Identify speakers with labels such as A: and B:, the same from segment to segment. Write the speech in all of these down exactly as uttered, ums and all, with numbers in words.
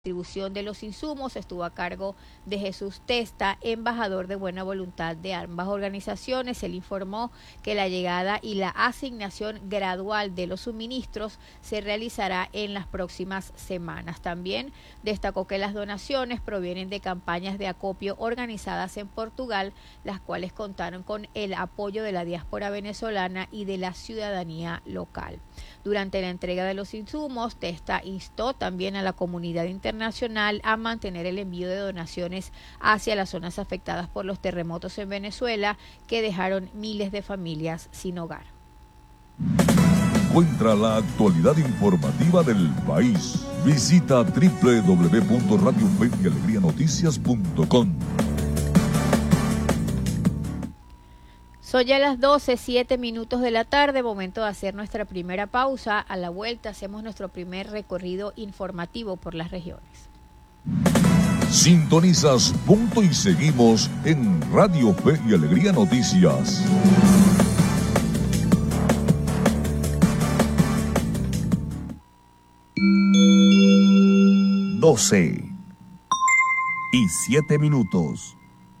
A: distribución de los insumos estuvo a cargo de Jesús Testa, embajador de buena voluntad de ambas organizaciones. Él informó que la llegada y la asignación gradual de los suministros se realizará en las próximas semanas. También destacó que las donaciones provienen de campañas de acopio organizadas en Portugal, las cuales contaron con el apoyo de la diáspora venezolana y de la ciudadanía local. Durante la entrega de los insumos, Testa instó también a la comunidad internacional a mantener el envío de donaciones hacia las zonas afectadas por los terremotos en Venezuela, que dejaron miles de familias sin hogar.
B: Encuentra la actualidad informativa del país. Visita doble u doble u doble u punto radio fe y alegría noticias punto com.
A: Son ya las doce, siete minutos de la tarde, momento de hacer nuestra primera pausa. A la vuelta hacemos nuestro primer recorrido informativo por las regiones.
B: Sintonizas Punto y Seguimos en Radio Fe y Alegría Noticias. doce y siete minutos.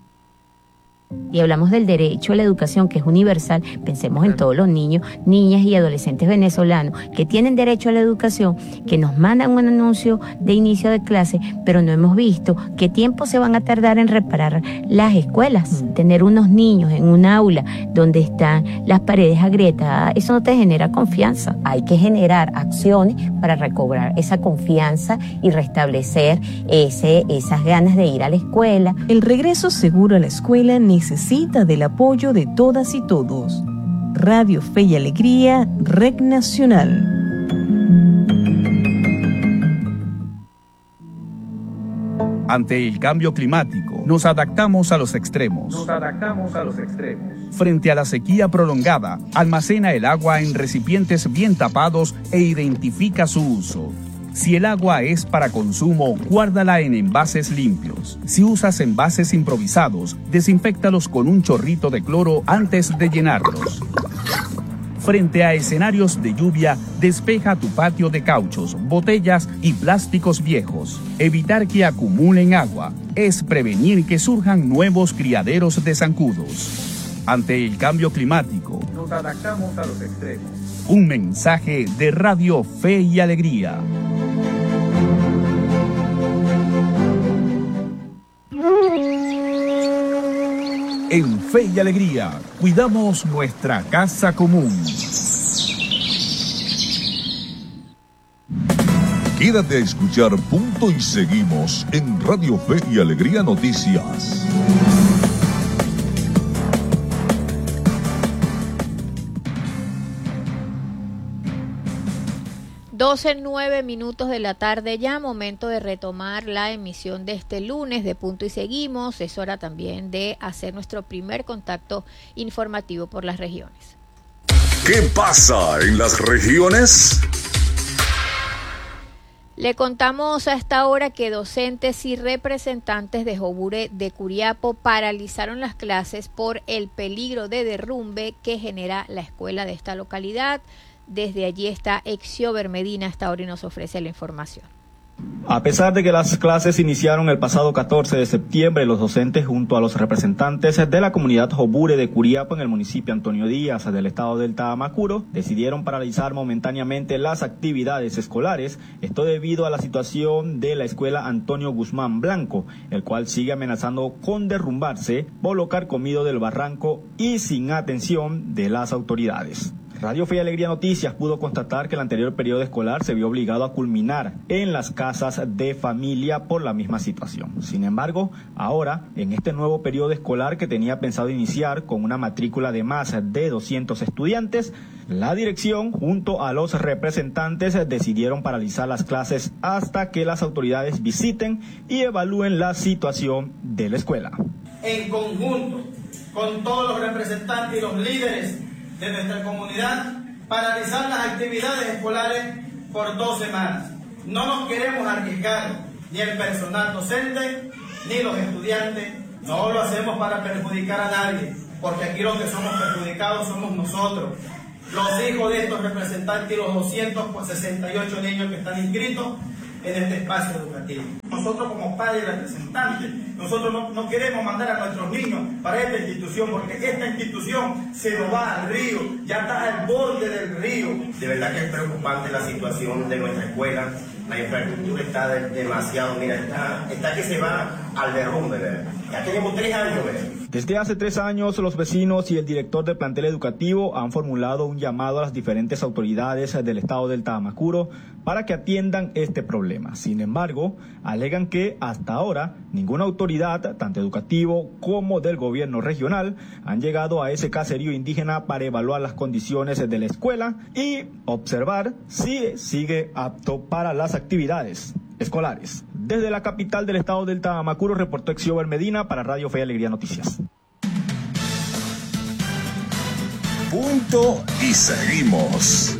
C: Y hablamos del derecho a la educación, que es universal. Pensemos en todos los niños, niñas y adolescentes venezolanos que tienen derecho a la educación, que nos mandan un anuncio de inicio de clase, pero no hemos visto qué tiempo se van a tardar en reparar las escuelas. Tener unos niños en un aula donde están las paredes agrietadas, eso no te genera confianza. Hay que generar acciones para recobrar esa confianza y restablecer ese, esas ganas de ir a la escuela.
D: El regreso seguro a la escuela necesita del apoyo de todas y todos. Radio Fe y Alegría, Red Nacional.
E: Ante el cambio climático, nos adaptamos a los extremos. Nos adaptamos a los extremos. Frente a la sequía prolongada, almacena el agua en recipientes bien tapados e identifica su uso. Si el agua es para consumo, guárdala en envases limpios. Si usas envases improvisados, desinféctalos con un chorrito de cloro antes de llenarlos. Frente a escenarios de lluvia, despeja tu patio de cauchos, botellas y plásticos viejos. Evitar que acumulen agua es prevenir que surjan nuevos criaderos de zancudos. Ante el cambio climático, nos adaptamos a los extremos. Un mensaje de Radio Fe y Alegría. En Fe y Alegría, cuidamos nuestra casa común.
B: Quédate a escuchar Punto y Seguimos en Radio Fe y Alegría Noticias.
A: doce, nueve minutos de la tarde ya, momento de retomar la emisión de este lunes de Punto y Seguimos. Es hora también de hacer nuestro primer contacto informativo por las regiones.
B: ¿Qué pasa en las regiones?
A: Le contamos a esta hora que docentes y representantes de Jobure de Curiapo paralizaron las clases por el peligro de derrumbe que genera la escuela de esta localidad. Desde allí está Exiober Medina hasta ahora y nos ofrece la información.
F: A pesar de que las clases iniciaron el pasado catorce de septiembre, los docentes junto a los representantes de la comunidad Jobure de Curiapo en el municipio Antonio Díaz del estado del Tamacuro decidieron paralizar momentáneamente las actividades escolares, esto debido a la situación de la escuela Antonio Guzmán Blanco, el cual sigue amenazando con derrumbarse por lo carcomido del barranco y sin atención de las autoridades. Radio Fe y Alegría Noticias pudo constatar que el anterior periodo escolar se vio obligado a culminar en las casas de familia por la misma situación. Sin embargo, ahora, en este nuevo periodo escolar que tenía pensado iniciar con una matrícula de más de doscientos estudiantes, la dirección junto a los representantes decidieron paralizar las clases hasta que las autoridades visiten y evalúen la situación de la escuela.
G: En conjunto con todos los representantes y los líderes de nuestra comunidad, paralizar las actividades escolares por dos semanas. No nos queremos arriesgar, ni el personal docente, ni los estudiantes. No lo hacemos para perjudicar a nadie, porque aquí los que somos perjudicados somos nosotros, los hijos de estos representantes y los doscientos sesenta y ocho niños que están inscritos en este espacio educativo. Nosotros como padres y representantes, nosotros no, no queremos mandar a nuestros niños para esta institución, porque esta institución se nos va al río, ya está al borde del río.
H: De verdad que es preocupante la situación de nuestra escuela. La infraestructura está de, demasiado, mira, está, está que se va al derrumbe, ¿verdad? Ya tenemos tres años, ¿verdad?
F: Desde hace tres años, los vecinos y el director del plantel educativo han formulado un llamado a las diferentes autoridades del estado del Tamacuro para que atiendan este problema. Sin embargo, alegan que hasta ahora ninguna autoridad, tanto educativo como del gobierno regional, han llegado a ese caserío indígena para evaluar las condiciones de la escuela y observar si sigue apto para las actividades escolares. Desde la capital del estado del Tamacuro, reportó Exiober Medina para Radio Fe y Alegría Noticias.
B: Punto y seguimos.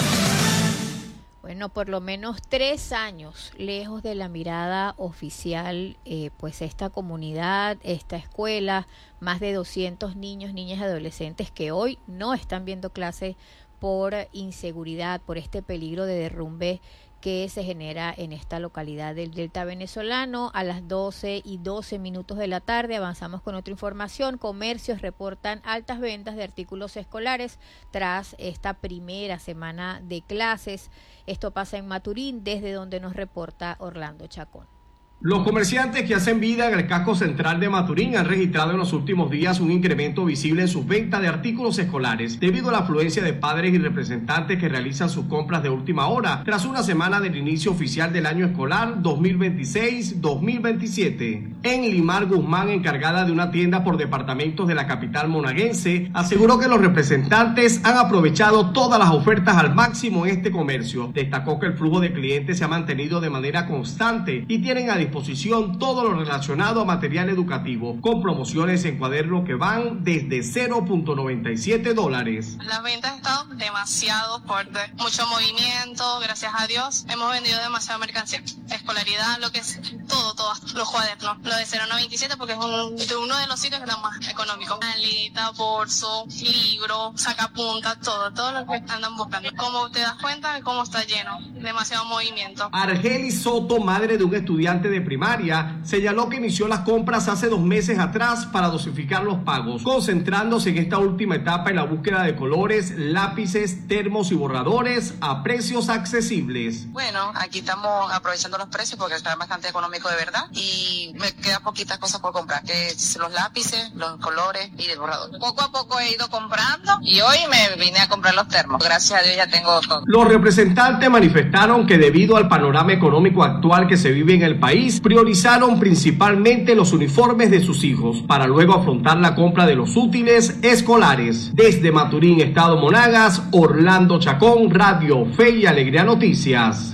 A: Bueno, por lo menos tres años lejos de la mirada oficial, eh, pues esta comunidad, esta escuela, más de doscientos niños, niñas y adolescentes que hoy no están viendo clase por inseguridad, por este peligro de derrumbe que se genera en esta localidad del Delta venezolano. A las doce y doce minutos de la tarde avanzamos con otra información. Comercios reportan altas ventas de artículos escolares tras esta primera semana de clases. Esto pasa en Maturín, desde donde nos reporta Orlando Chacón.
I: Los comerciantes que hacen vida en el casco central de Maturín han registrado en los últimos días un incremento visible en sus ventas de artículos escolares debido a la afluencia de padres y representantes que realizan sus compras de última hora tras una semana del inicio oficial del año escolar dos mil veintiséis dos mil veintisiete. En Limar Guzmán, encargada de una tienda por departamentos de la capital monaguense, aseguró que los representantes han aprovechado todas las ofertas al máximo en este comercio. Destacó que el flujo de clientes se ha mantenido de manera constante y tienen a disposición todo lo relacionado a material educativo, con promociones en cuadernos que van desde cero punto noventa y siete dólares.
J: Las ventas han estado demasiado fuertes, mucho movimiento, gracias a Dios. Hemos vendido demasiada mercancía, escolaridad, lo que es todo, todo, los cuadernos, lo de cero punto noventa y siete porque es un, de uno de los sitios que está más económico. Maleta, bolso, libro, sacapuntas, todo, todo lo que andan buscando. Como te das cuenta de cómo está lleno, demasiado movimiento.
I: Argeli Soto, madre de un estudiante de primaria, señaló que inició las compras hace dos meses atrás para dosificar los pagos, concentrándose en esta última etapa en la búsqueda de colores, lápices, termos y borradores a precios accesibles.
K: Bueno, aquí estamos aprovechando los precios porque está bastante económico de verdad y me quedan poquitas cosas por comprar, que es los lápices, los colores y el borrador. Poco a poco he ido comprando y hoy me vine a comprar los termos. Gracias a Dios ya tengo todo.
I: Los representantes manifestaron que debido al panorama económico actual que se vive en el país, priorizaron principalmente los uniformes de sus hijos para luego afrontar la compra de los útiles escolares. Desde Maturín, Estado Monagas, Orlando Chacón, Radio Fe y Alegría Noticias.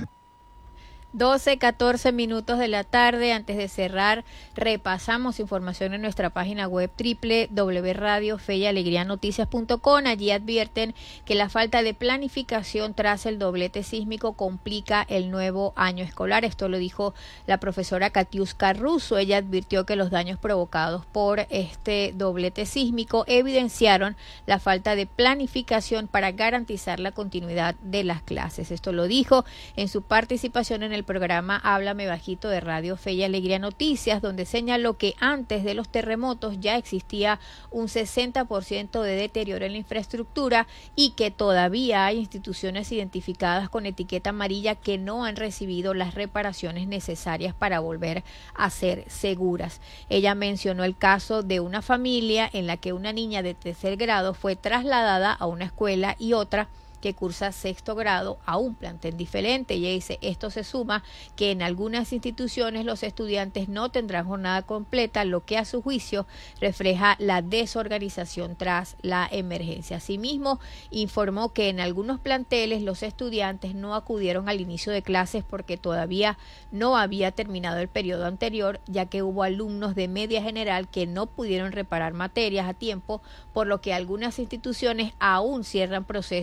A: doce, catorce minutos de la tarde. Antes de cerrar, repasamos información en nuestra página web doble u doble u doble u punto radio fe y alegría noticias punto com. Allí advierten que la falta de planificación tras el doblete sísmico complica el nuevo año escolar. Esto lo dijo la profesora Katiuska Russo. Ella advirtió que los daños provocados por este doblete sísmico evidenciaron la falta de planificación para garantizar la continuidad de las clases. Esto lo dijo en su participación en el programa Háblame Bajito de Radio Fe y Alegría Noticias, donde señaló que antes de los terremotos ya existía un sesenta por ciento de deterioro en la infraestructura y que todavía hay instituciones identificadas con etiqueta amarilla que no han recibido las reparaciones necesarias para volver a ser seguras. Ella mencionó el caso de una familia en la que una niña de tercer grado fue trasladada a una escuela y otra que cursa sexto grado a un plantel diferente. Ella dice, esto se suma que en algunas instituciones los estudiantes no tendrán jornada completa, lo que a su juicio refleja la desorganización tras la emergencia. Asimismo, informó que en algunos planteles los estudiantes no acudieron al inicio de clases porque todavía no había terminado el periodo anterior, ya que hubo alumnos de media general que no pudieron reparar materias a tiempo, por lo que algunas instituciones aún cierran procesos de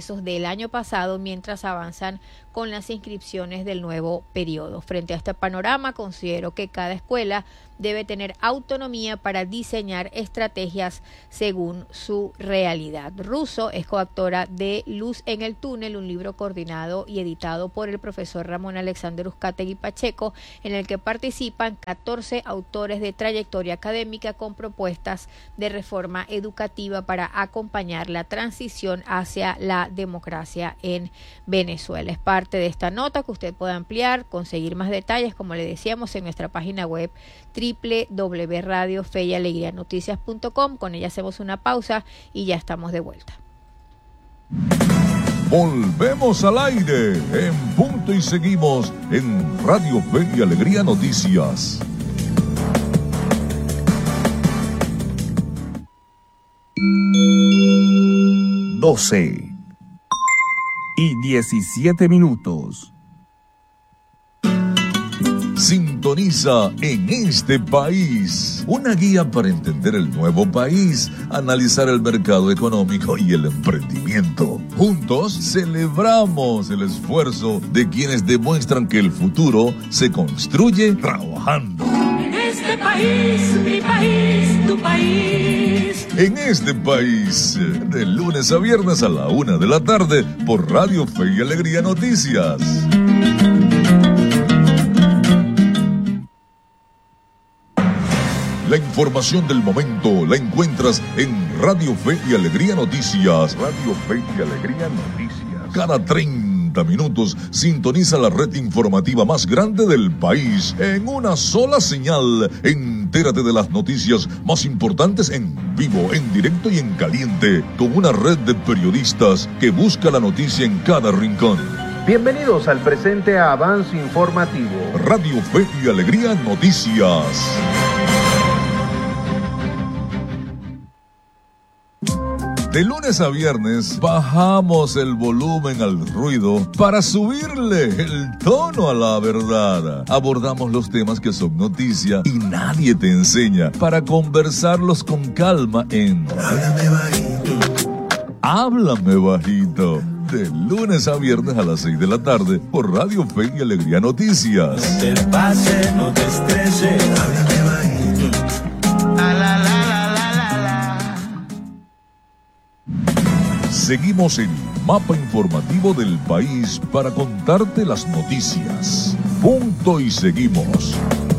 A: del año pasado, mientras avanzan con las inscripciones del nuevo periodo. Frente a este panorama, considero que cada escuela debe tener autonomía para diseñar estrategias según su realidad. Russo es coautora de Luz en el Túnel, un libro coordinado y editado por el profesor Ramón Alexander Uzcategui Pacheco, en el que participan catorce autores de trayectoria académica con propuestas de reforma educativa para acompañar la transición hacia la democracia en Venezuela. Es parte de esta nota que usted puede ampliar, conseguir más detalles, como le decíamos, en nuestra página web doble u doble u doble u punto radio fe y alegría noticias punto com. Con ella hacemos una pausa y ya estamos de vuelta.
B: Volvemos al aire en punto y seguimos en Radio Fe y Alegría Noticias.
E: doce y diecisiete minutos.
B: Sintoniza En este País, una guía para entender el nuevo país, analizar el mercado económico y el emprendimiento. Juntos celebramos el esfuerzo de quienes demuestran que el futuro se construye trabajando.
L: En este país, mi país, tu país.
B: En este país, de lunes a viernes a la una de la tarde por Radio Fe y Alegría Noticias. La información del momento la encuentras en Radio Fe y Alegría Noticias. Radio Fe y Alegría Noticias. Cada treinta minutos sintoniza la red informativa más grande del país en una sola señal. Entérate de las noticias más importantes en vivo, en directo y en caliente, con una red de periodistas que busca la noticia en cada rincón.
M: Bienvenidos al presente avance informativo.
B: Radio Fe y Alegría Noticias. De lunes a viernes bajamos el volumen al ruido para subirle el tono a la verdad. Abordamos los temas que son noticia y nadie te enseña para conversarlos con calma en Háblame Bajito. Háblame Bajito. De lunes a viernes a las seis de la tarde por Radio Fe y Alegría Noticias.
L: No te pases, no te estreses. Háblame bajito. La, la, la, la, la, la, la.
B: Seguimos el mapa informativo del país para contarte las noticias. Punto y seguimos.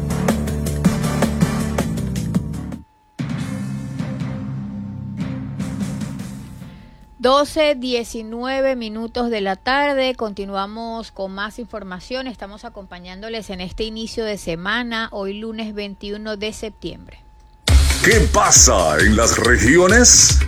A: doce, diecinueve minutos de la tarde, continuamos con más información, estamos acompañándoles en este inicio de semana, hoy lunes veintiuno de septiembre.
B: ¿Qué pasa en las regiones?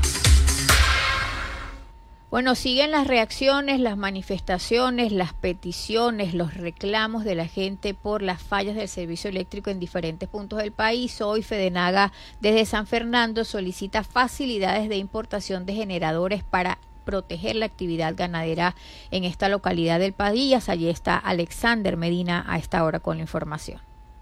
A: Bueno, siguen las reacciones, las manifestaciones, las peticiones, los reclamos de la gente por las fallas del servicio eléctrico en diferentes puntos del país. Hoy Fedenaga desde San Fernando solicita facilidades de importación de generadores para proteger la actividad ganadera en esta localidad del país. Allí está Alexander Medina a esta hora con la información.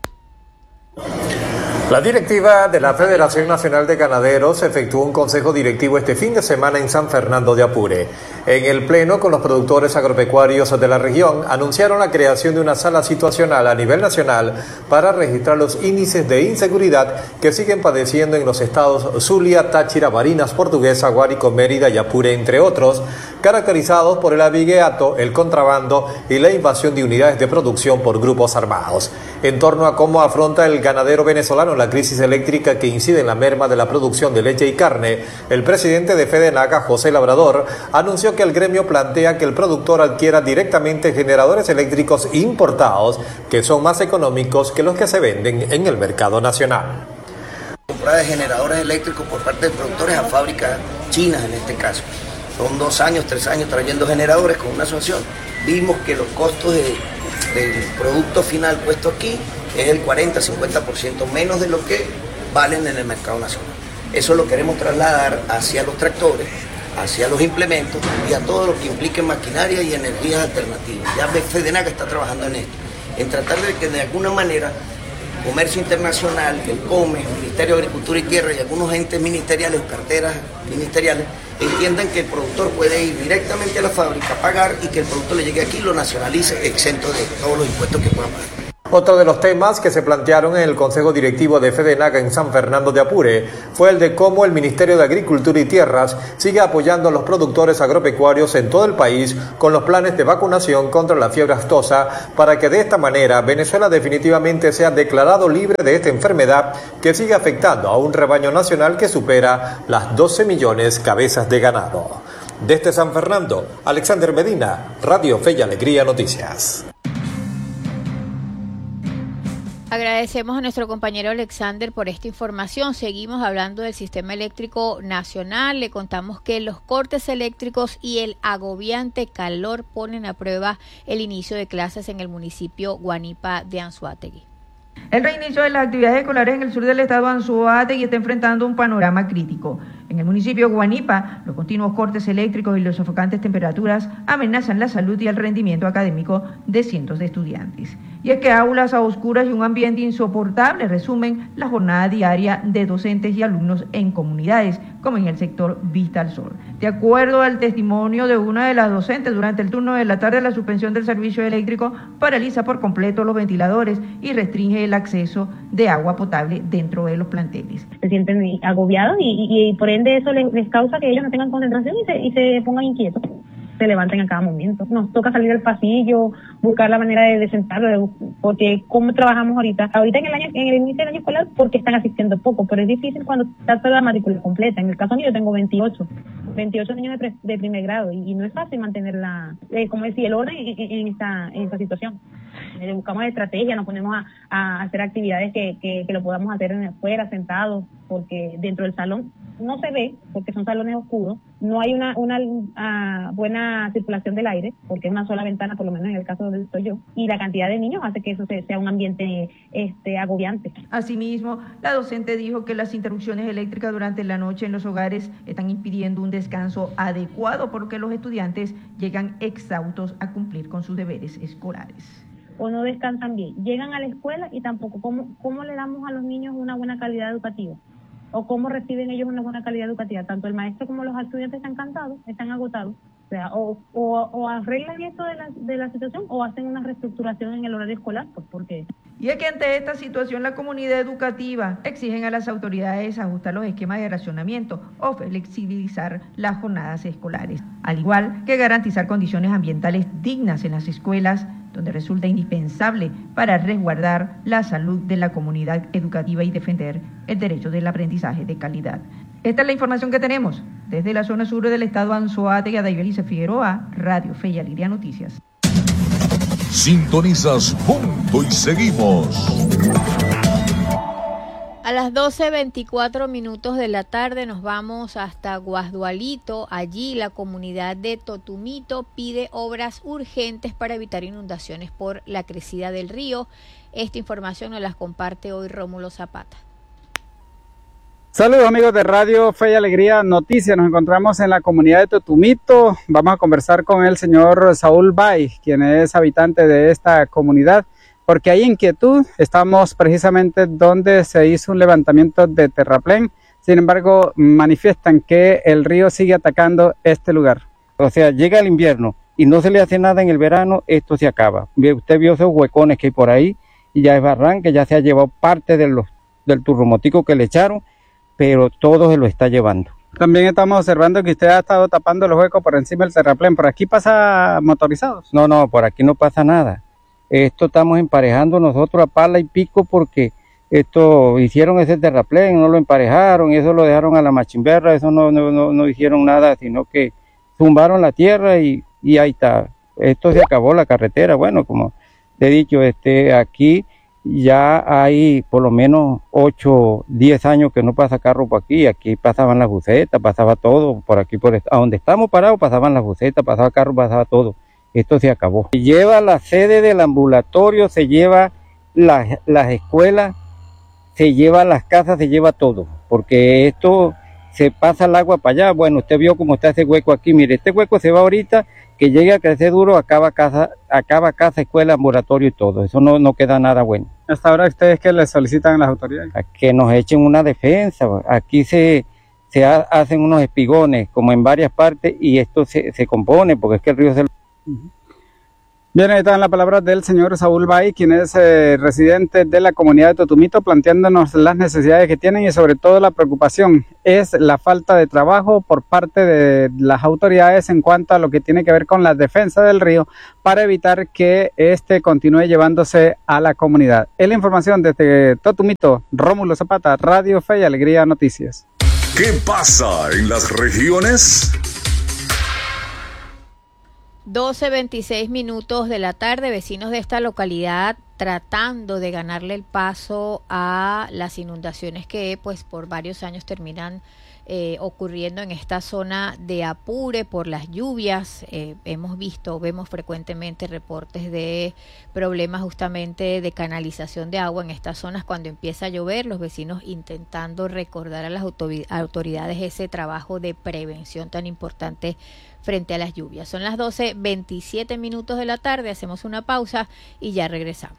N: La directiva de la Federación Nacional de Ganaderos efectuó un consejo directivo este fin de semana en San Fernando de Apure. En el pleno con los productores agropecuarios de la región anunciaron la creación de una sala situacional a nivel nacional para registrar los índices de inseguridad que siguen padeciendo en los estados Zulia, Táchira, Barinas, Portuguesa, Guárico, Mérida y Apure, entre otros, caracterizados por el avigueato, el contrabando y la invasión de unidades de producción por grupos armados. En torno a cómo afronta el ganadero venezolano la crisis eléctrica que incide en la merma de la producción de leche y carne, el presidente de Fedenaga, José Labrador, anunció que el gremio plantea que el productor adquiera directamente generadores eléctricos importados que son más económicos que los que se venden en el mercado nacional.
O: Compra de generadores eléctricos por parte de productores a fábricas chinas en este caso. Son dos años, tres años trayendo generadores con una asociación. Vimos que los costos de, del producto final puesto aquí es el cuarenta a cincuenta por ciento menos de lo que valen en el mercado nacional. Eso lo queremos trasladar hacia los tractores, hacia los implementos y a todo lo que implique maquinaria y energías alternativas. Ya Fedenaga está trabajando en esto, en tratar de que de alguna manera Comercio Internacional, el COMES, el Ministerio de Agricultura y Tierra y algunos entes ministeriales o carteras ministeriales entiendan que el productor puede ir directamente a la fábrica a pagar y que el producto le llegue aquí y lo nacionalice exento de todos los impuestos que pueda pagar.
N: Otro de los temas que se plantearon en el Consejo Directivo de FEDENAC en San Fernando de Apure fue el de cómo el Ministerio de Agricultura y Tierras sigue apoyando a los productores agropecuarios en todo el país con los planes de vacunación contra la fiebre aftosa para que de esta manera Venezuela definitivamente sea declarado libre de esta enfermedad que sigue afectando a un rebaño nacional que supera las doce millones cabezas de ganado. Desde San Fernando, Alexander Medina, Radio Fe y Alegría Noticias.
A: Agradecemos a nuestro compañero Alexander por esta información. Seguimos hablando del sistema eléctrico nacional. Le contamos que los cortes eléctricos y el agobiante calor ponen a prueba el inicio de clases en el municipio Guanipa de Anzoátegui.
P: El reinicio de las actividades escolares en el sur del estado de Anzoátegui está enfrentando un panorama crítico. En el municipio de Guanipa, los continuos cortes eléctricos y las sofocantes temperaturas amenazan la salud y el rendimiento académico de cientos de estudiantes. Y es que aulas a oscuras y un ambiente insoportable resumen la jornada diaria de docentes y alumnos en comunidades, como en el sector Vista al Sol. De acuerdo al testimonio de una de las docentes, durante el turno de la tarde la suspensión del servicio eléctrico paraliza por completo los ventiladores y restringe el acceso de agua potable dentro de los planteles.
Q: Se sienten agobiados y, y, y por ende eso les, les causa que ellos no tengan concentración y se, y se pongan inquietos, se levanten a cada momento. Nos toca salir al pasillo, buscar la manera de, de sentarlo, porque ¿cómo trabajamos ahorita? Ahorita en el año, en el inicio del año escolar, porque están asistiendo poco, pero es difícil cuando está toda la matrícula completa. En el caso mío yo tengo veintiocho niños de, pre, de primer grado y, y no es fácil mantener la, eh, como decía, el orden en, en, en, esta, en esta situación. Eh, buscamos estrategias, nos ponemos a, a hacer actividades que, que, que lo podamos hacer en afuera, sentados, porque dentro del salón no se ve, porque son salones oscuros, no hay una, una uh, buena circulación del aire, porque es una sola ventana, por lo menos en el caso donde estoy yo, y la cantidad de niños hace que eso sea un ambiente este, agobiante.
P: Asimismo, la docente dijo que las interrupciones eléctricas durante la noche en los hogares están impidiendo un descanso adecuado, porque los estudiantes llegan exhaustos a cumplir con sus deberes escolares.
Q: O no descansan bien, llegan a la escuela y tampoco, ¿cómo, cómo le damos a los niños una buena calidad educativa? O cómo reciben ellos una buena calidad educativa. Tanto el maestro como los estudiantes están cansados, están agotados. O sea, o, o, o arreglan esto de la, de la situación o hacen una reestructuración en el horario escolar, pues porque...
P: Y es que ante esta situación la comunidad educativa exigen a las autoridades ajustar los esquemas de racionamiento o flexibilizar las jornadas escolares, al igual que garantizar condiciones ambientales dignas en las escuelas, donde resulta indispensable para resguardar la salud de la comunidad educativa y defender el derecho del aprendizaje de calidad. Esta es la información que tenemos desde la zona sur del estado Anzoátegui. Daybelice Figueroa, Radio Fe y Alegría Noticias.
B: Sintonizas Punto y Seguimos.
A: A las doce veinticuatro minutos de la tarde nos vamos hasta Guasdualito. Allí la comunidad de Totumito pide obras urgentes para evitar inundaciones por la crecida del río. Esta información nos la comparte hoy Rómulo Zapata.
R: Saludos amigos de Radio Fe y Alegría Noticias, nos encontramos en la comunidad de Totumito. Vamos a conversar con el señor Saúl Bay, quien es habitante de esta comunidad, porque hay inquietud. Estamos precisamente donde se hizo un levantamiento de terraplén, sin embargo manifiestan que el río sigue atacando este lugar. O sea, llega el invierno y no se le hace nada en el verano, esto se acaba. Usted vio esos huecones que hay por ahí y ya es barranca, ya se ha llevado parte de los, del turromotico que le echaron, pero todo se lo está llevando.
S: También estamos observando que usted ha estado tapando los huecos por encima del terraplén. ¿Por aquí pasa motorizados?
R: No, no, por aquí no pasa nada. Esto estamos emparejando nosotros a pala y pico porque esto hicieron ese terraplén, no lo emparejaron y eso lo dejaron a la machimberra, eso no, no, no, no hicieron nada, sino que tumbaron la tierra y, y ahí está. Esto se acabó la carretera. Bueno, como te he dicho, este, aquí ya hay por lo menos ocho, diez años que no pasa carro por aquí. Aquí pasaban las bucetas, pasaba todo, por aquí, por a donde estamos parados pasaban las bucetas, pasaba carro, pasaba todo. Esto se acabó. Se lleva la sede del ambulatorio, se lleva las, las escuelas, se lleva las casas, se lleva todo, porque esto se pasa el agua para allá. Bueno, usted vio cómo está ese hueco aquí, mire, este hueco se va ahorita, que llegue a crecer duro, acaba casa, acaba casa, escuela, ambulatorio y todo, eso no, no queda nada bueno.
S: ¿Hasta ahora ustedes qué les solicitan a las autoridades?
R: A que nos echen una defensa. Aquí se, se ha, hacen unos espigones como en varias partes y esto se, se compone porque es que el río se...
S: Bien, ahí están las palabras del señor Saúl Bay, quien es eh, residente de la comunidad de Totumito, planteándonos las necesidades que tienen y sobre todo la preocupación es la falta de trabajo por parte de las autoridades en cuanto a lo que tiene que ver con la defensa del río para evitar que este continúe llevándose a la comunidad. Es la información desde Totumito, Rómulo Zapata, Radio Fe y Alegría Noticias.
B: ¿Qué pasa en las regiones?
A: doce veintiséis minutos de la tarde, vecinos de esta localidad tratando de ganarle el paso a las inundaciones que pues por varios años terminan eh, ocurriendo en esta zona de Apure por las lluvias. Eh, hemos visto, vemos frecuentemente reportes de problemas justamente de canalización de agua en estas zonas cuando empieza a llover, los vecinos intentando recordar a las autoridades ese trabajo de prevención tan importante frente a las lluvias. Son las doce veintisiete minutos de la tarde, hacemos una pausa y ya regresamos.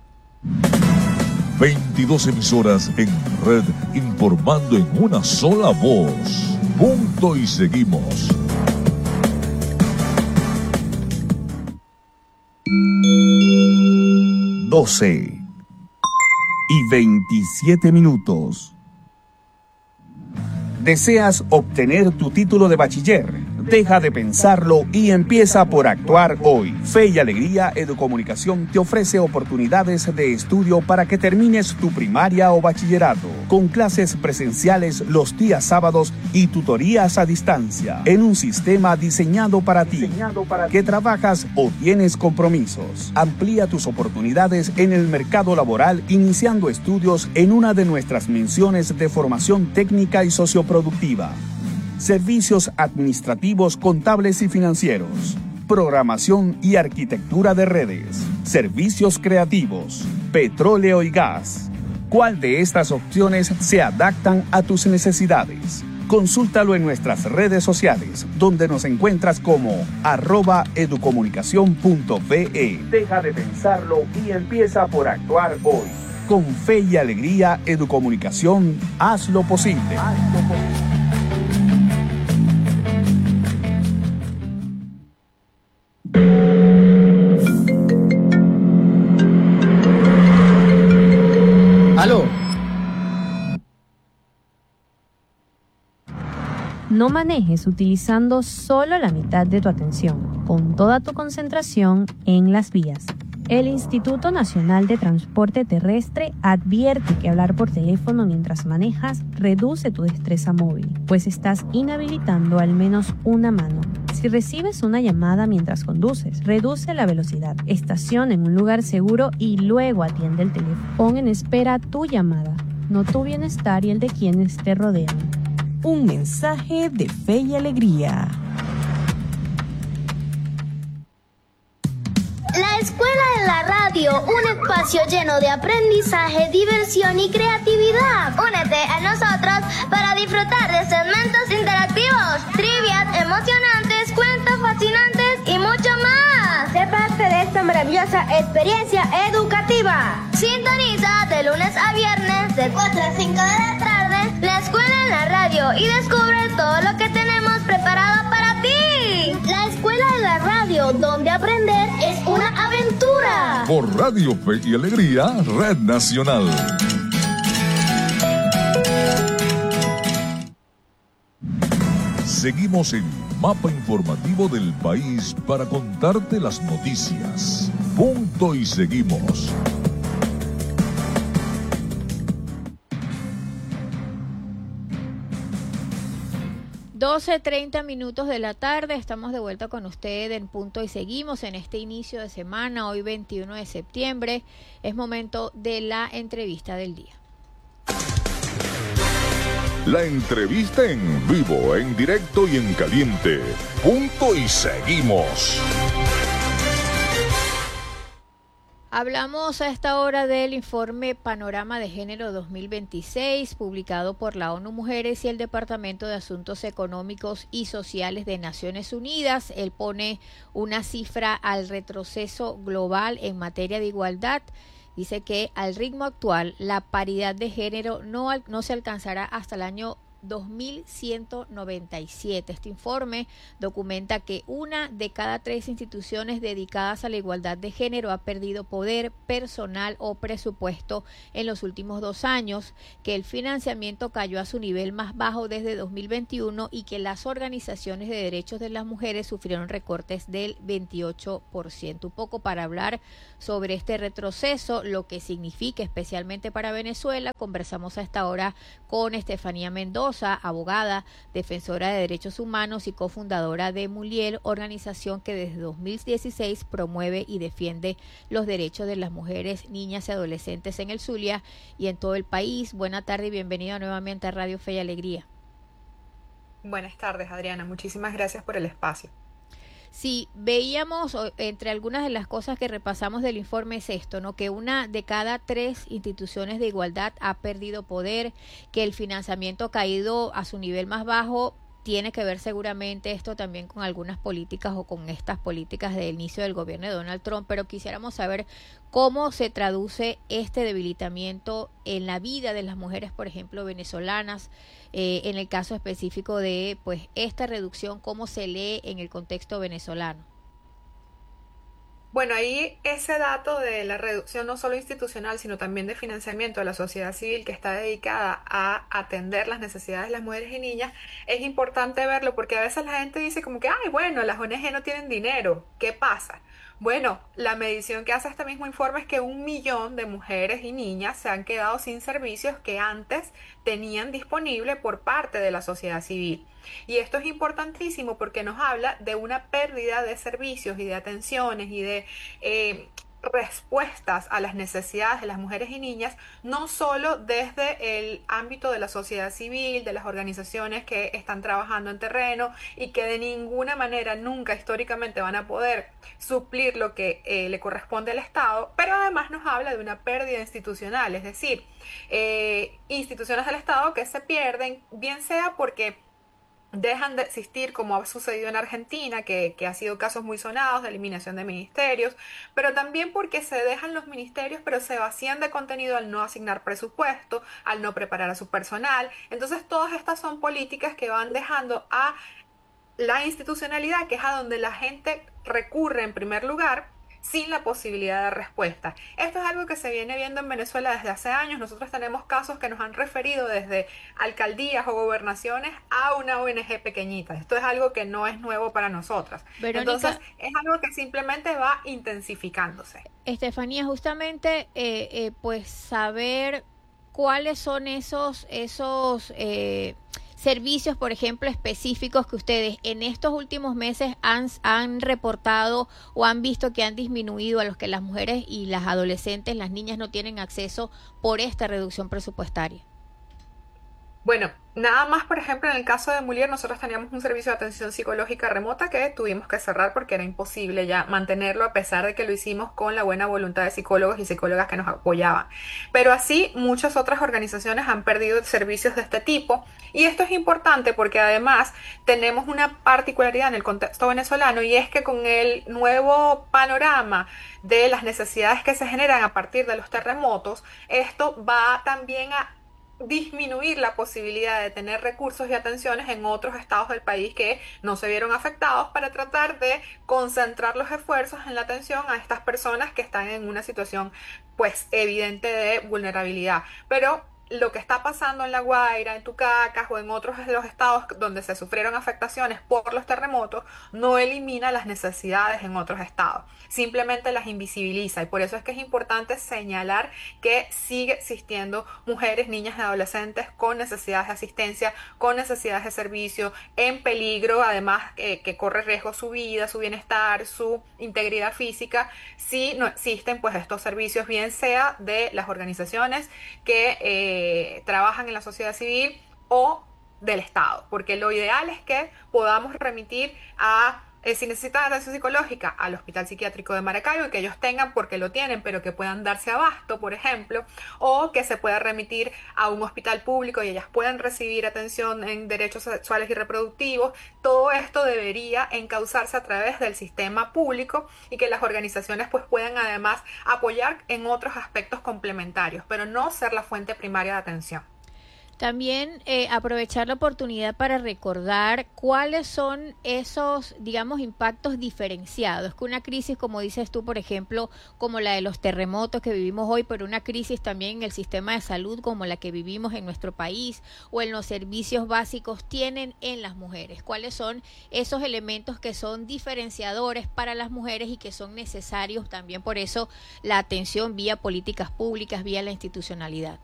B: veintidós emisoras en red informando en una sola voz. Punto y seguimos.
E: doce y veintisiete minutos. ¿Deseas obtener tu título de bachiller? Deja de pensarlo y empieza por actuar hoy. Fe y Alegría Educomunicación te ofrece oportunidades de estudio para que termines tu primaria o bachillerato, con clases presenciales los días sábados y tutorías a distancia, en un sistema diseñado para ti, que trabajas o tienes compromisos. Amplía tus oportunidades en el mercado laboral iniciando estudios en una de nuestras menciones de formación técnica y socioproductiva. Servicios administrativos, contables y financieros, programación y arquitectura de redes, servicios creativos, petróleo y gas. ¿Cuál de estas opciones se adaptan a tus necesidades? Consúltalo en nuestras redes sociales, donde nos encuentras como arroba educomunicación punto ve. Deja de pensarlo y empieza por actuar hoy. Con Fe y Alegría Educomunicación, haz lo posible. Haz lo posible.
S: ¡Aló!
T: No manejes utilizando solo la mitad de tu atención. Pon toda tu concentración en las vías. El Instituto Nacional de Transporte Terrestre advierte que hablar por teléfono mientras manejas reduce tu destreza móvil, pues estás inhabilitando al menos una mano. Si recibes una llamada mientras conduces, reduce la velocidad, estaciona en un lugar seguro y luego atiende el teléfono. Pon en espera tu llamada, no tu bienestar y el de quienes te rodean.
D: Un mensaje de Fe y Alegría.
U: La Escuela de la Radio, un espacio lleno de aprendizaje, diversión y creatividad. Únete a nosotros para disfrutar de segmentos interactivos, trivias emocionantes, cuentos fascinantes y mucho más. Sé parte de esta maravillosa experiencia educativa. Sintoniza de lunes a viernes de cuatro a cinco de la tarde la Escuela en la Radio y descubre todo lo que tenemos preparado para ti. La Escuela de la Radio, donde aprender es una aventura.
B: Por Radio Fe y Alegría, Red Nacional. Seguimos el mapa informativo del país para contarte las noticias. Punto y seguimos.
A: doce treinta minutos de la tarde, estamos de vuelta con usted en Punto y Seguimos en este inicio de semana, hoy veintiuno de septiembre, es momento de la entrevista del día.
B: La entrevista en vivo, en directo y en caliente. Punto y Seguimos.
A: Hablamos a esta hora del informe Panorama de Género dos mil veintiséis, publicado por la ONU Mujeres y el Departamento de Asuntos Económicos y Sociales de Naciones Unidas. Él pone una cifra al retroceso global en materia de igualdad. Dice que al ritmo actual la paridad de género no, no se alcanzará hasta el año dos mil ciento noventa y siete. Este informe documenta que una de cada tres instituciones dedicadas a la igualdad de género ha perdido poder, personal o presupuesto en los últimos dos años, que el financiamiento cayó a su nivel más bajo desde dos mil veintiuno y que las organizaciones de derechos de las mujeres sufrieron recortes del veintiocho por ciento. Un poco para hablar sobre este retroceso, lo que significa especialmente para Venezuela, conversamos a esta hora con Estefanía Mendoza, abogada, defensora de derechos humanos y cofundadora de Muliel, organización que desde dos mil dieciséis promueve y defiende los derechos de las mujeres, niñas y adolescentes en el Zulia y en todo el país. Buena tarde y bienvenida nuevamente a Radio Fe y Alegría.
C: Buenas tardes, Adriana. Muchísimas gracias por el espacio.
A: Sí, veíamos, entre algunas de las cosas que repasamos del informe es esto, ¿no? Que una de cada tres instituciones de igualdad ha perdido poder, que el financiamiento ha caído a su nivel más bajo. Tiene que ver seguramente esto también con algunas políticas o con estas políticas del inicio del gobierno de Donald Trump, pero quisiéramos saber cómo se traduce este debilitamiento en la vida de las mujeres, por ejemplo, venezolanas, eh, en el caso específico de pues esta reducción, cómo se lee en el contexto venezolano.
C: Bueno, ahí ese dato de la reducción no solo institucional, sino también de financiamiento de la sociedad civil que está dedicada a atender las necesidades de las mujeres y niñas, es importante verlo porque a veces la gente dice como que, ay, bueno, las O N G no tienen dinero, ¿qué pasa? Bueno, la medición que hace este mismo informe es que un millón de mujeres y niñas se han quedado sin servicios que antes tenían disponible por parte de la sociedad civil. Y esto es importantísimo porque nos habla de una pérdida de servicios y de atenciones y de eh, respuestas a las necesidades de las mujeres y niñas, no solo desde el ámbito de la sociedad civil, de las organizaciones que están trabajando en terreno y que de ninguna manera nunca históricamente van a poder suplir lo que eh, le corresponde al Estado, pero además nos habla de una pérdida institucional, es decir, eh, instituciones del Estado que se pierden, bien sea porque dejan de existir, como ha sucedido en Argentina, que, que ha sido casos muy sonados de eliminación de ministerios, pero también porque se dejan los ministerios, pero se vacían de contenido al no asignar presupuesto, al no preparar a su personal. Entonces, todas estas son políticas que van dejando a la institucionalidad, que es a donde la gente recurre en primer lugar, sin la posibilidad de respuesta. Esto es algo que se viene viendo en Venezuela desde hace años. Nosotros tenemos casos que nos han referido desde alcaldías o gobernaciones a una O N G pequeñita. Esto es algo que no es nuevo para nosotras.
A: Verónica,
C: entonces es algo que simplemente va intensificándose.
A: Estefanía, justamente eh, eh, pues saber cuáles son esos esos eh, servicios, por ejemplo, específicos que ustedes en estos últimos meses han, han reportado o han visto que han disminuido, a los que las mujeres y las adolescentes, las niñas no tienen acceso por esta reducción presupuestaria.
C: Bueno, nada más, por ejemplo, en el caso de Mulier, nosotros teníamos un servicio de atención psicológica remota que tuvimos que cerrar porque era imposible ya mantenerlo, a pesar de que lo hicimos con la buena voluntad de psicólogos y psicólogas que nos apoyaban. Pero así, muchas otras organizaciones han perdido servicios de este tipo, y esto es importante porque además tenemos una particularidad en el contexto venezolano, y es que con el nuevo panorama de las necesidades que se generan a partir de los terremotos, esto va también a disminuir la posibilidad de tener recursos y atenciones en otros estados del país que no se vieron afectados, para tratar de concentrar los esfuerzos en la atención a estas personas que están en una situación pues evidente de vulnerabilidad. Pero lo que está pasando en La Guaira, en Tucacas o en otros de los estados donde se sufrieron afectaciones por los terremotos no elimina las necesidades en otros estados, simplemente las invisibiliza, y por eso es que es importante señalar que sigue existiendo mujeres, niñas y adolescentes con necesidades de asistencia, con necesidades de servicio, en peligro, además eh, que corre riesgo su vida, su bienestar, su integridad física, si no existen pues estos servicios, bien sea de las organizaciones que eh, Eh, trabajan en la sociedad civil o del Estado, porque lo ideal es que podamos remitir a, eh, si necesitan atención psicológica, al Hospital Psiquiátrico de Maracaibo, y que ellos tengan, porque lo tienen, pero que puedan darse abasto, por ejemplo, o que se pueda remitir a un hospital público y ellas puedan recibir atención en derechos sexuales y reproductivos. Todo esto debería encauzarse a través del sistema público, y que las organizaciones pues puedan además apoyar en otros aspectos complementarios, pero no ser la fuente primaria de atención.
A: También eh, aprovechar la oportunidad para recordar cuáles son esos, digamos, impactos diferenciados. Que una crisis, como dices tú, por ejemplo, como la de los terremotos que vivimos hoy, pero una crisis también en el sistema de salud como la que vivimos en nuestro país o en los servicios básicos, tienen en las mujeres. ¿Cuáles son esos elementos que son diferenciadores para las mujeres y que son necesarios también? Por eso la atención vía políticas públicas, vía la institucionalidad.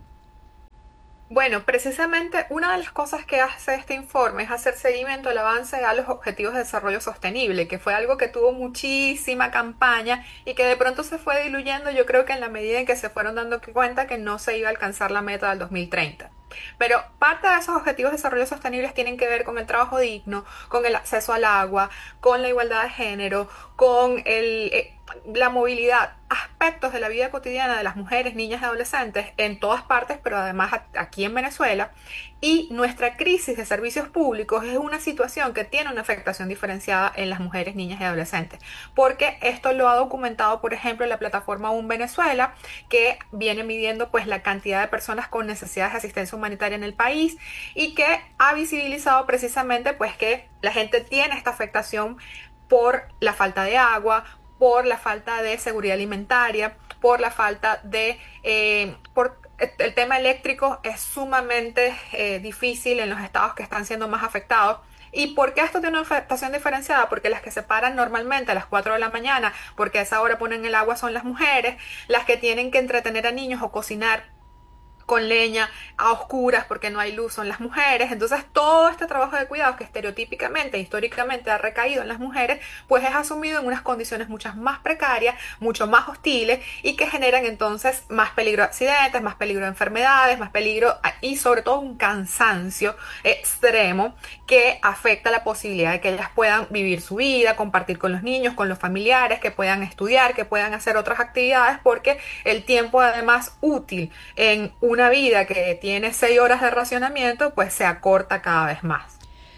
C: Bueno, precisamente una de las cosas que hace este informe es hacer seguimiento al avance a los Objetivos de Desarrollo Sostenible, que fue algo que tuvo muchísima campaña y que de pronto se fue diluyendo, yo creo que en la medida en que se fueron dando cuenta que no se iba a alcanzar la meta del dos mil treinta. Pero parte de esos Objetivos de Desarrollo Sostenible tienen que ver con el trabajo digno, con el acceso al agua, con la igualdad de género, con el, eh, la movilidad, aspectos de la vida cotidiana de las mujeres, niñas y adolescentes en todas partes, pero además aquí en Venezuela. Y nuestra crisis de servicios públicos es una situación que tiene una afectación diferenciada en las mujeres, niñas y adolescentes, porque esto lo ha documentado, por ejemplo, la plataforma Un Venezuela, que viene midiendo pues la cantidad de personas con necesidades de asistencia humanitaria en el país y que ha visibilizado precisamente pues que la gente tiene esta afectación por la falta de agua, por la falta de seguridad alimentaria, por la falta de... Eh, por el tema eléctrico es sumamente eh, difícil en los estados que están siendo más afectados. ¿Y por qué esto tiene una afectación diferenciada? Porque las que se paran normalmente a las cuatro de la mañana, porque a esa hora ponen el agua, son las mujeres, las que tienen que entretener a niños o cocinar con leña a oscuras porque no hay luz son las mujeres. Entonces todo este trabajo de cuidados que estereotípicamente, históricamente ha recaído en las mujeres, pues es asumido en unas condiciones muchas más precarias, mucho más hostiles y que generan entonces más peligro de accidentes, más peligro de enfermedades, más peligro y sobre todo un cansancio extremo que afecta la posibilidad de que ellas puedan vivir su vida, compartir con los niños, con los familiares, que puedan estudiar, que puedan hacer otras actividades, porque el tiempo además útil en un una vida que tiene seis horas de racionamiento, pues se acorta cada vez más.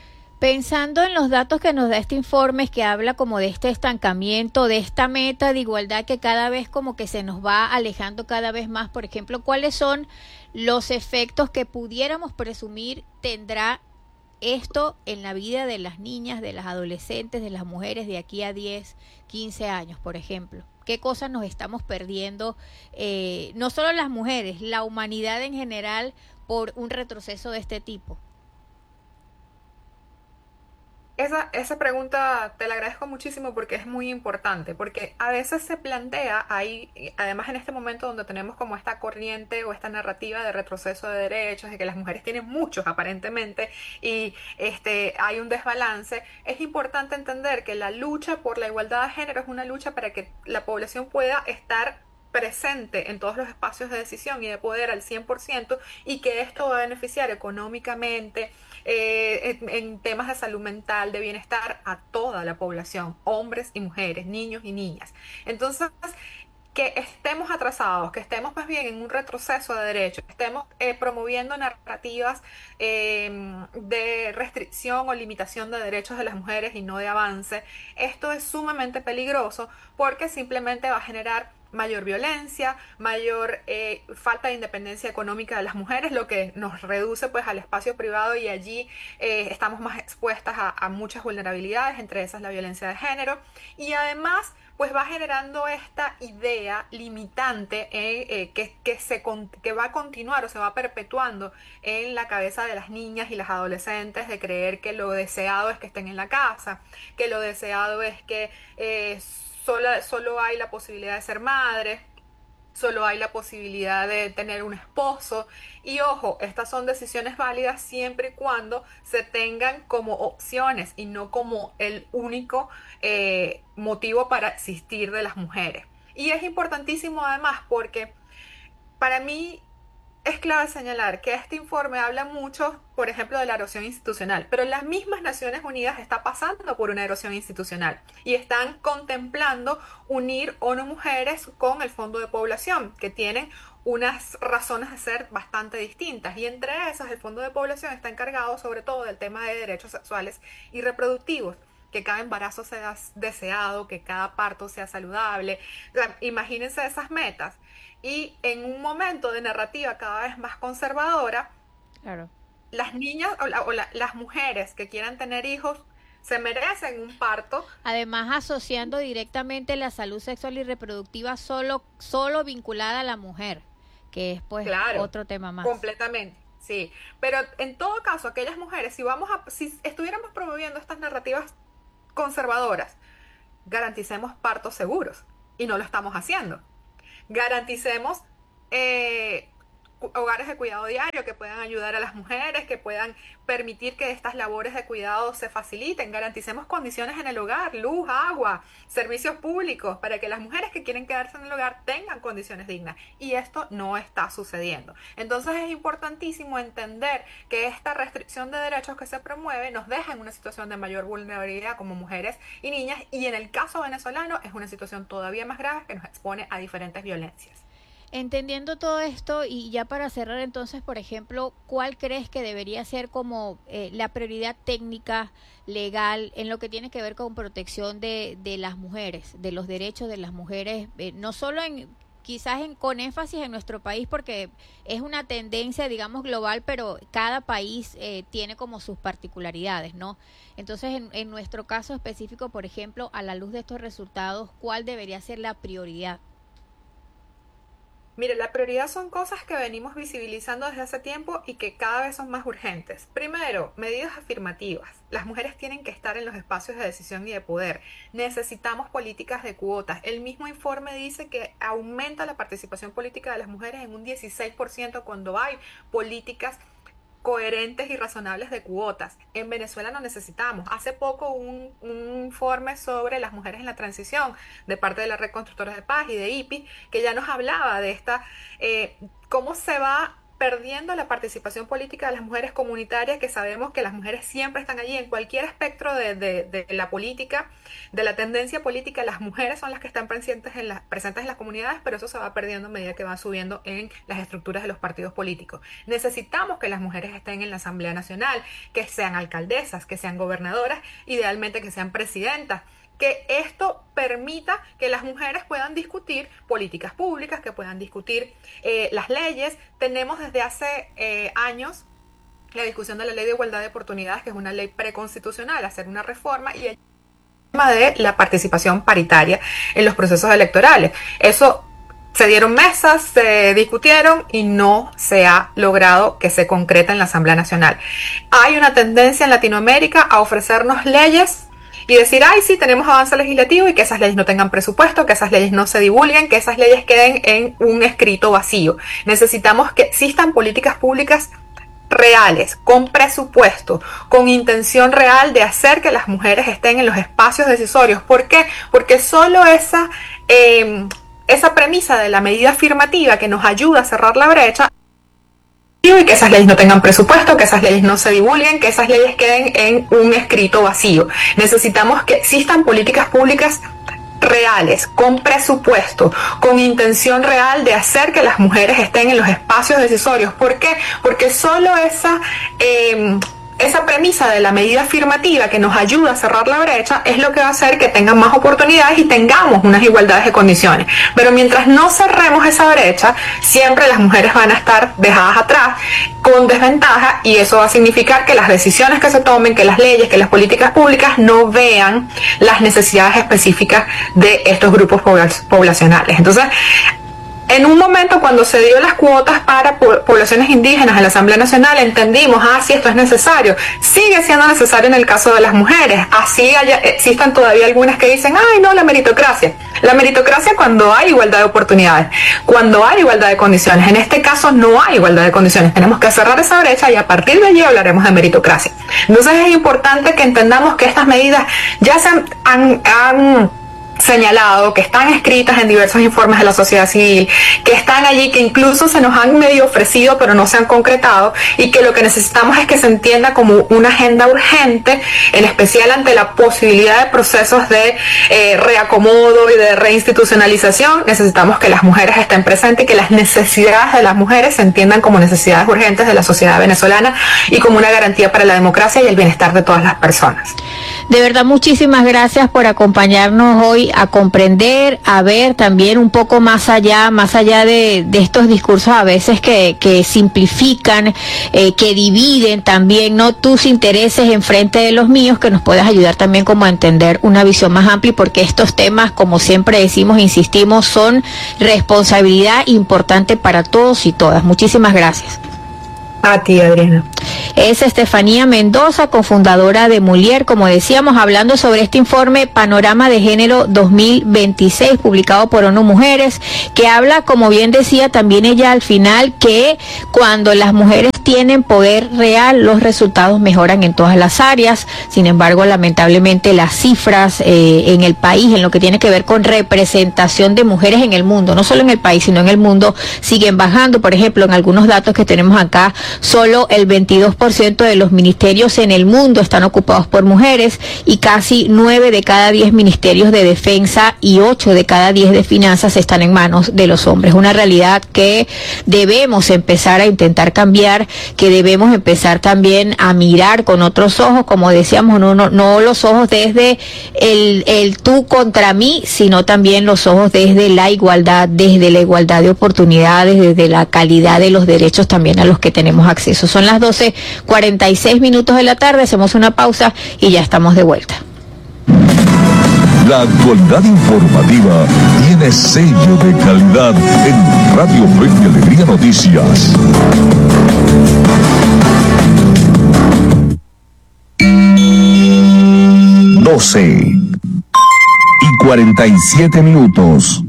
A: Pensando en los datos que nos da este informe, que habla como de este estancamiento, de esta meta de igualdad que cada vez como que se nos va alejando cada vez más, por ejemplo, ¿cuáles son los efectos que pudiéramos presumir tendrá esto en la vida de las niñas, de las adolescentes, de las mujeres de aquí a diez, quince años, por ejemplo? ¿Qué cosas nos estamos perdiendo, eh, no solo las mujeres, la humanidad en general, por un retroceso de este tipo?
C: Esa, esa pregunta te la agradezco muchísimo porque es muy importante, porque a veces se plantea ahí, además en este momento donde tenemos como esta corriente o esta narrativa de retroceso de derechos, de que las mujeres tienen muchos aparentemente y este, hay un desbalance, es importante entender que la lucha por la igualdad de género es una lucha para que la población pueda estar presente en todos los espacios de decisión y de poder al cien por ciento y que esto va a beneficiar económicamente, eh, en, en temas de salud mental, de bienestar a toda la población, hombres y mujeres, niños y niñas. Entonces, que estemos atrasados, que estemos más bien en un retroceso de derechos, que estemos eh, promoviendo narrativas eh, de restricción o limitación de derechos de las mujeres y no de avance, esto es sumamente peligroso porque simplemente va a generar mayor violencia, mayor eh, falta de independencia económica de las mujeres, lo que nos reduce pues al espacio privado y allí eh, estamos más expuestas a, a muchas vulnerabilidades, entre esas la violencia de género, y además pues va generando esta idea limitante eh, eh, que, que, se, que va a continuar o se va perpetuando en la cabeza de las niñas y las adolescentes, de creer que lo deseado es que estén en la casa, que lo deseado es que eh, Solo, solo hay la posibilidad de ser madre, solo hay la posibilidad de tener un esposo. Y ojo, estas son decisiones válidas siempre y cuando se tengan como opciones y no como el único eh, motivo para existir de las mujeres. Y es importantísimo además porque para mí es clave señalar que este informe habla mucho, por ejemplo, de la erosión institucional, pero las mismas Naciones Unidas está pasando por una erosión institucional y están contemplando unir ONU Mujeres con el Fondo de Población, que tienen unas razones de ser bastante distintas, y entre esas el Fondo de Población está encargado sobre todo del tema de derechos sexuales y reproductivos, que cada embarazo sea deseado, que cada parto sea saludable. O sea, imagínense esas metas. Y en un momento de narrativa cada vez más conservadora,
A: Claro.
C: Las niñas o, la, o la, las mujeres que quieran tener hijos se merecen un parto.
A: Además, asociando directamente la salud sexual y reproductiva solo, solo vinculada a la mujer, que es pues
C: claro,
A: otro tema más.
C: Completamente, sí. Pero en todo caso, aquellas mujeres, si vamos a, si estuviéramos promoviendo estas narrativas conservadoras, garanticemos partos seguros, y no lo estamos haciendo. Garanticemos eh, hogares de cuidado diario que puedan ayudar a las mujeres, que puedan permitir que estas labores de cuidado se faciliten. Garanticemos condiciones en el hogar, luz, agua, servicios públicos, para que las mujeres que quieren quedarse en el hogar tengan condiciones dignas. Y esto no está sucediendo. Entonces es importantísimo entender que esta restricción de derechos que se promueve nos deja en una situación de mayor vulnerabilidad como mujeres y niñas, y en el caso venezolano es una situación todavía más grave que nos expone a diferentes violencias.
A: Entendiendo todo esto, y ya para cerrar entonces, por ejemplo, ¿cuál crees que debería ser como eh, la prioridad técnica, legal, en lo que tiene que ver con protección de, de las mujeres, de los derechos de las mujeres, eh, no solo en quizás en, con énfasis en nuestro país, porque es una tendencia, digamos, global, pero cada país eh, tiene como sus particularidades, ¿no? Entonces, en, en nuestro caso específico, por ejemplo, a la luz de estos resultados, ¿cuál debería ser la prioridad?
C: Mire, la prioridad son cosas que venimos visibilizando desde hace tiempo y que cada vez son más urgentes. Primero, medidas afirmativas. Las mujeres tienen que estar en los espacios de decisión y de poder. Necesitamos políticas de cuotas. El mismo informe dice que aumenta la participación política de las mujeres en un dieciséis por ciento cuando hay políticas coherentes y razonables de cuotas. En Venezuela no necesitamos. Hace poco un, un informe sobre las mujeres en la transición de parte de la Red Constructores de Paz y de I P I, que ya nos hablaba de esta, eh, cómo se va perdiendo la participación política de las mujeres comunitarias, que sabemos que las mujeres siempre están allí en cualquier espectro de, de, de la política, de la tendencia política. Las mujeres son las que están presentes en, las, presentes en las comunidades, pero eso se va perdiendo a medida que va subiendo en las estructuras de los partidos políticos. Necesitamos que las mujeres estén en la Asamblea Nacional, que sean alcaldesas, que sean gobernadoras, idealmente que sean presidentas, que esto permita que las mujeres puedan discutir políticas públicas, que puedan discutir eh, las leyes. Tenemos desde hace eh, años la discusión de la Ley de Igualdad de Oportunidades, que es una ley preconstitucional, hacer una reforma, y el tema de la participación paritaria en los procesos electorales. Eso se dieron mesas, se discutieron y no se ha logrado que se concrete en la Asamblea Nacional. Hay una tendencia en Latinoamérica a ofrecernos leyes y decir, ay, sí, tenemos avance legislativo, y que esas leyes no tengan presupuesto, que esas leyes no se divulguen, que esas leyes queden en un escrito vacío. Necesitamos que existan políticas públicas reales, con presupuesto, con intención real de hacer que las mujeres estén en los espacios decisorios. ¿Por qué? Porque solo esa, eh, esa premisa de la medida afirmativa que nos ayuda a cerrar la brecha, y que esas leyes no tengan presupuesto, que esas leyes no se divulguen, que esas leyes queden en un escrito vacío. Necesitamos que existan políticas públicas reales, con presupuesto, con intención real de hacer que las mujeres estén en los espacios decisorios. ¿Por qué? Porque solo esa... Eh, Esa premisa de la medida afirmativa que nos ayuda a cerrar la brecha es lo que va a hacer que tengan más oportunidades y tengamos unas igualdades de condiciones. Pero mientras no cerremos esa brecha, siempre las mujeres van a estar dejadas atrás con desventaja, y eso va a significar que las decisiones que se tomen, que las leyes, que las políticas públicas no vean las necesidades específicas de estos grupos poblacionales. Entonces, en un momento, cuando se dio las cuotas para poblaciones indígenas en la Asamblea Nacional, entendimos, ah, sí, esto es necesario. Sigue siendo necesario en el caso de las mujeres. Así haya, existan todavía algunas que dicen, ay, no, la meritocracia. La meritocracia cuando hay igualdad de oportunidades, cuando hay igualdad de condiciones. En este caso no hay igualdad de condiciones. Tenemos que cerrar esa brecha y a partir de allí hablaremos de meritocracia. Entonces es importante que entendamos que estas medidas ya se han... han, han señalado, que están escritas en diversos informes de la sociedad civil, que están allí, que incluso se nos han medio ofrecido pero no se han concretado, y que lo que necesitamos es que se entienda como una agenda urgente, en especial ante la posibilidad de procesos de eh, reacomodo y de reinstitucionalización. Necesitamos que las mujeres estén presentes y que las necesidades de las mujeres se entiendan como necesidades urgentes de la sociedad venezolana y como una garantía para la democracia y el bienestar de todas las personas.
A: De verdad, muchísimas gracias por acompañarnos hoy sí, a comprender, a ver también un poco más allá, más allá de, de estos discursos a veces que, que simplifican, eh, que dividen también, ¿no? Tus intereses en frente de los míos, que nos puedas ayudar también como a entender una visión más amplia, porque estos temas, como siempre decimos, insistimos, son responsabilidad importante para todos y todas. Muchísimas gracias.
C: A ti, Adriana.
A: Es Estefanía Mendoza, cofundadora de Mulier, como decíamos, hablando sobre este informe Panorama de Género dos mil veintiséis, publicado por ONU Mujeres, que habla, como bien decía también ella al final, que cuando las mujeres tienen poder real, los resultados mejoran en todas las áreas. Sin embargo, lamentablemente las cifras eh, en el país, en lo que tiene que ver con representación de mujeres en el mundo, no solo en el país, sino en el mundo, siguen bajando. Por ejemplo, en algunos datos que tenemos acá, solo el veintidós por ciento de los ministerios en el mundo están ocupados por mujeres y casi nueve de cada diez ministerios de defensa y ocho de cada diez de finanzas están en manos de los hombres. Una realidad que debemos empezar a intentar cambiar, que debemos empezar también a mirar con otros ojos, como decíamos, no, no, no los ojos desde el, el tú contra mí, sino también los ojos desde la igualdad, desde la igualdad de oportunidades, desde la calidad de los derechos también a los que tenemos acceso. Son las doce cuarenta y seis minutos de la tarde, hacemos una pausa y ya estamos de vuelta.
B: La actualidad informativa tiene sello de calidad en Radio Fe y Alegría Noticias.
E: doce y cuarenta y siete minutos.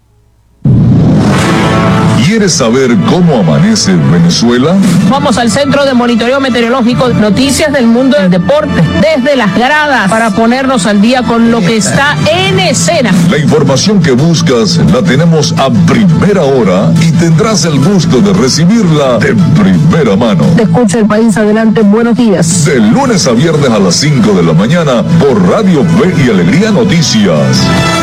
B: ¿Quieres saber cómo amanece Venezuela?
G: Vamos al Centro de Monitoreo Meteorológico, noticias del mundo del deporte, desde las gradas, para ponernos al día con lo que está en escena.
B: La información que buscas la tenemos a primera hora y tendrás el gusto de recibirla de primera mano.
G: Te escucha el país, adelante, buenos días.
B: De lunes a viernes a las cinco de la mañana por Radio Fe y Alegría Noticias.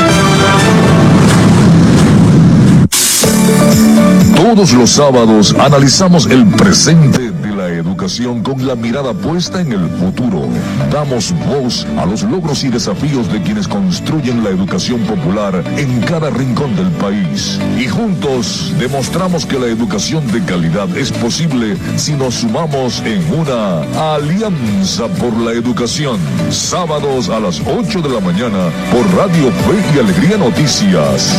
B: Todos los sábados analizamos el presente de la educación con la mirada puesta en el futuro. Damos voz a los logros y desafíos de quienes construyen la educación popular en cada rincón del país. Y juntos demostramos que la educación de calidad es posible si nos sumamos en una alianza por la educación. Sábados a las ocho de la mañana por Radio Fe y Alegría Noticias.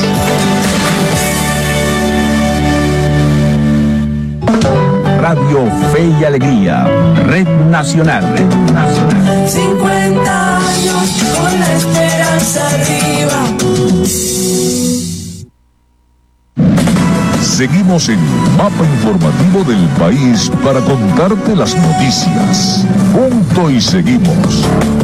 E: Radio Fe y Alegría, Red Nacional. Red Nacional.
L: cincuenta años con la esperanza arriba.
B: Seguimos en Mapa Informativo del País para contarte las noticias. Punto y seguimos.